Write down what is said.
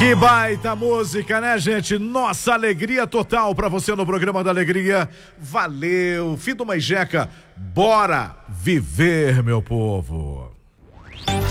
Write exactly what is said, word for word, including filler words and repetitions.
Que baita música, né, gente? Nossa, alegria total pra você no programa da Alegria. Valeu, Fido Maijeca, bora viver, meu povo.